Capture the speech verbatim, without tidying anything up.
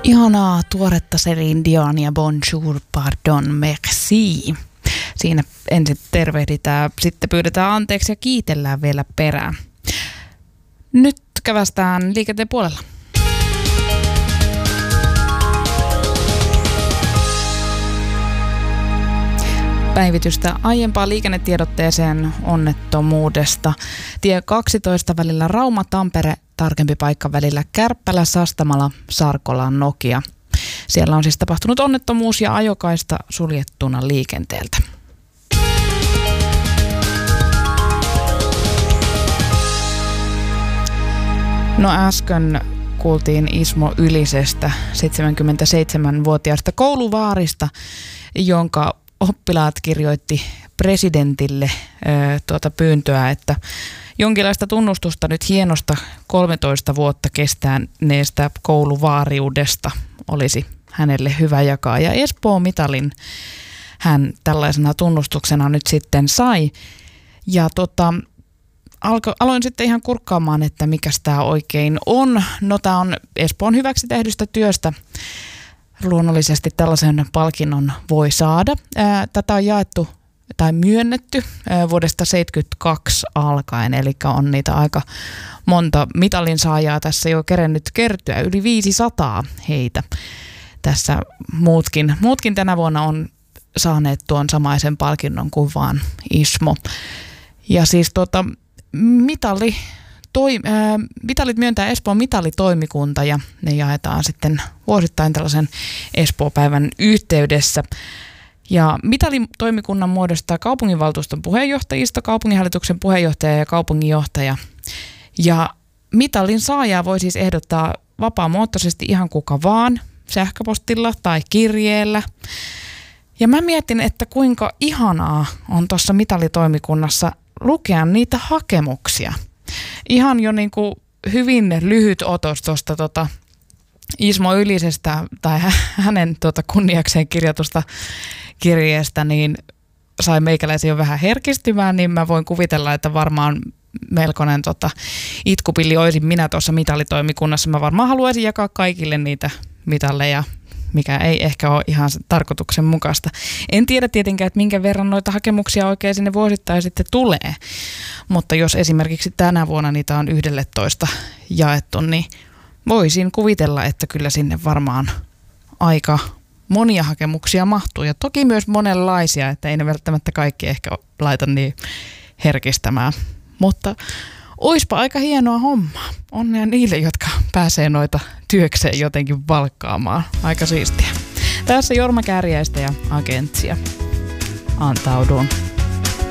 Ihanaa tuoretta Céline Dionia, bonjour, pardon, merci. Siinä ensin tervehditään, sitten pyydetään anteeksi ja kiitellään vielä perään. Nyt kävästään liikenteen puolella. Päivitystä aiempaan liikennetiedotteeseen onnettomuudesta. Tie kaksitoista välillä Rauma-Tampere, tarkempi paikka välillä Kärppälä, Sastamala, Sarkola, Nokia. Siellä on siis tapahtunut onnettomuus ja ajokaista suljettuna liikenteeltä. No äsken kuultiin Ismo Ylisestä, seitsemänkymmentäseitsemänvuotiaasta kouluvaarista, jonka oppilaat kirjoitti presidentille ö, tuota pyyntöä, että jonkinlaista tunnustusta nyt hienosta kolmetoista vuotta kestäneestä kouluvaariudesta olisi hänelle hyvä jakaa. Ja Espoon mitalin hän tällaisena tunnustuksena nyt sitten sai. Ja tota, alko, aloin sitten ihan kurkkaamaan, että mikäs tämä oikein on. No tämä on Espoon hyväksi tehdystä työstä. Luonnollisesti tällaisen palkinnon voi saada. Ää, tätä on jaettu tai myönnetty ää, vuodesta seitsemänkymmentäkaksi alkaen, eli on niitä aika monta mitalin saajaa tässä jo kerennyt kertyä, yli viisisataa heitä. Tässä muutkin, muutkin tänä vuonna on saaneet tuon samaisen palkinnon kuin vaan Ismo. Ja siis tuota, mitali... Toi, ää, mitalit myöntää Espoon mitalitoimikunta ja ne jaetaan sitten vuosittain tällaisen Espoo-päivän yhteydessä. Ja mitalitoimikunnan muodostaa kaupunginvaltuuston puheenjohtajista, kaupunginhallituksen puheenjohtaja ja kaupunginjohtaja. Ja mitalin saajaa voi siis ehdottaa vapaamuotoisesti ihan kuka vaan, sähköpostilla tai kirjeellä. Ja mä mietin, että kuinka ihanaa on tuossa mitalitoimikunnassa lukea niitä hakemuksia. Ihan jo niin kuin hyvin lyhyt otos tuosta tota Ismo Ylisestä tai hänen tota kunniakseen kirjoitusta kirjeestä, niin sai meikäläisen jo vähän herkistymään, niin mä voin kuvitella, että varmaan melkoinen tota itkupilli olisin minä tuossa mitalitoimikunnassa. Mä varmaan haluaisin jakaa kaikille niitä mitalleja, mikä ei ehkä ole ihan tarkoituksenmukaista. En tiedä tietenkään, että minkä verran noita hakemuksia oikein sinne vuosittain sitten tulee, mutta jos esimerkiksi tänä vuonna niitä on yksitoista jaettu, niin voisin kuvitella, että kyllä sinne varmaan aika monia hakemuksia mahtuu ja toki myös monenlaisia, että ei ne välttämättä kaikki ehkä laita niin herkistämään, mutta oispa aika hienoa hommaa. Onnea niille, jotka pääsee noita työkseen jotenkin valkkaamaan. Aika siistiä. Tässä Jorma Kääriäistä ja Agentsia. Antaudun.